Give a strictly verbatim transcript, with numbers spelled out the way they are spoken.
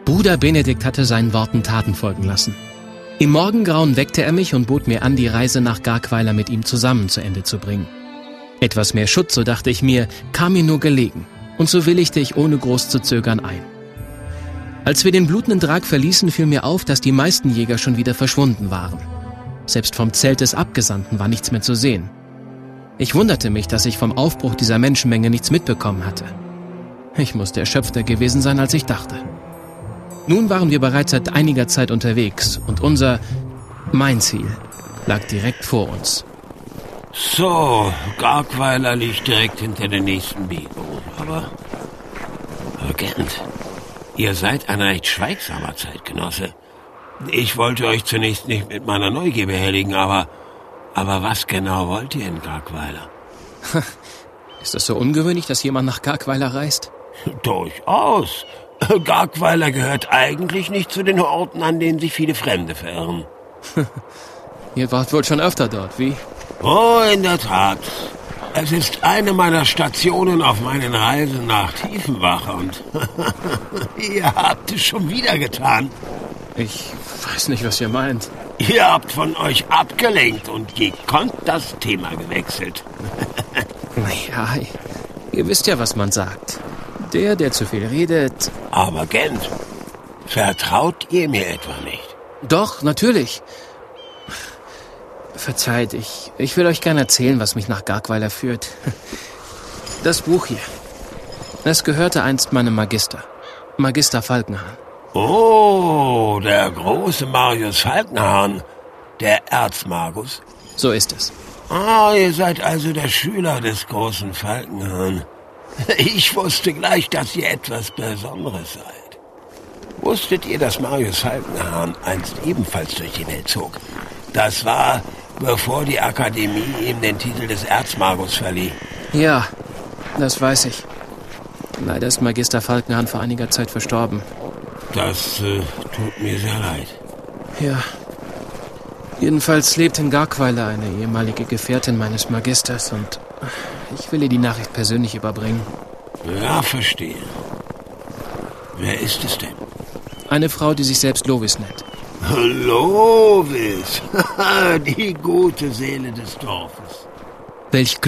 Bruder Benedikt hatte seinen Worten Taten folgen lassen. Im Morgengrauen weckte er mich und bot mir an, die Reise nach Gargweiler mit ihm zusammen zu Ende zu bringen. Etwas mehr Schutz, so dachte ich mir, kam mir nur gelegen, und so willigte ich ohne groß zu zögern ein. Als wir den blutenden Drag verließen, fiel mir auf, dass die meisten Jäger schon wieder verschwunden waren. Selbst vom Zelt des Abgesandten war nichts mehr zu sehen. Ich wunderte mich, dass ich vom Aufbruch dieser Menschenmenge nichts mitbekommen hatte. Ich musste erschöpfter gewesen sein, als ich dachte. Nun waren wir bereits seit einiger Zeit unterwegs und unser, mein Ziel, lag direkt vor uns. So, Gargweiler liegt direkt hinter der nächsten Biegung. Aber, aber Gent, ihr seid ein recht schweigsamer Zeitgenosse. Ich wollte euch zunächst nicht mit meiner Neugier behelligen, aber, aber was genau wollt ihr in Gargweiler? Ist es so ungewöhnlich, dass jemand nach Gargweiler reist? Durchaus. Gargweiler gehört eigentlich nicht zu den Orten, an denen sich viele Fremde verirren. Ihr wart wohl schon öfter dort, wie? Oh, in der Tat. Es ist eine meiner Stationen auf meinen Reisen nach Tiefenbach und ihr habt es schon wieder getan. Ich weiß nicht, was ihr meint. Ihr habt von euch abgelenkt und gekonnt das Thema gewechselt. Naja, ihr wisst ja, was man sagt. Der, der zu viel redet... Aber Gent, vertraut ihr mir etwa nicht? Doch, natürlich. Verzeiht, ich, ich will euch gerne erzählen, was mich nach Gargweiler führt. Das Buch hier. Es gehörte einst meinem Magister. Magister Falkenhahn. Oh, der große Marius Falkenhahn. Der Erzmagus. So ist es. Ah, ihr seid also der Schüler des großen Falkenhahn. Ich wusste gleich, dass ihr etwas Besonderes seid. Wusstet ihr, dass Marius Falkenhahn einst ebenfalls durch die Welt zog? Das war, bevor die Akademie ihm den Titel des Erzmagus verlieh. Ja, das weiß ich. Leider ist Magister Falkenhahn vor einiger Zeit verstorben. Das äh, tut mir sehr leid. Ja. Jedenfalls lebt in Gargweiler eine ehemalige Gefährtin meines Magisters und ich will ihr die Nachricht persönlich überbringen. Ja, verstehe. Wer ist es denn? Eine Frau, die sich selbst Lovis nennt. Lovis, die gute Seele des Dorfes. Welch